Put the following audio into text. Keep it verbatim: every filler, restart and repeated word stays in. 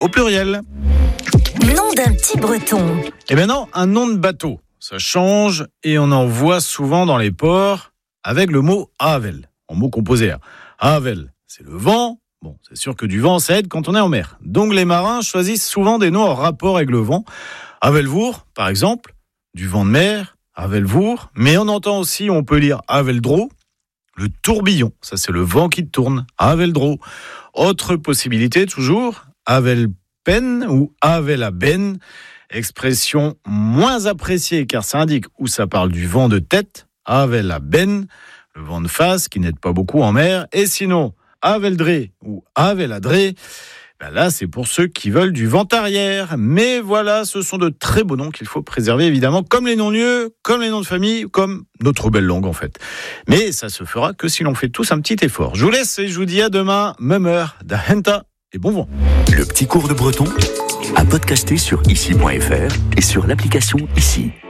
au pluriel. Nom d'un petit breton. Eh bien non, un nom de bateau. Ça change et on en voit souvent dans les ports avec le mot havel, en mot composé. Havel, c'est le vent. Bon, c'est sûr que du vent, ça aide quand on est en mer. Donc les marins choisissent souvent des noms en rapport avec le vent. Havelvour, par exemple, du vent de mer, Havelvour. Mais on entend aussi, on peut lire Haveldro, le tourbillon. Ça, c'est le vent qui tourne, Haveldro. Autre possibilité, toujours, Havelpen ou Havelaben. Expression moins appréciée car ça indique où ça parle du vent de tête, Havelaben, le vent de face qui n'aide pas beaucoup en mer. Et sinon, Haveldré ou Haveladré, ben là c'est pour ceux qui veulent du vent arrière. Mais voilà, ce sont de très beaux noms qu'il faut préserver évidemment, comme les non-lieux, comme les noms de famille, comme notre belle langue en fait. Mais ça se fera que si l'on fait tous un petit effort. Je vous laisse et je vous dis à demain, même heure, d'Ahenta et bon vent. Le petit cours de breton à podcaster sur ici point f r et sur l'application Ici.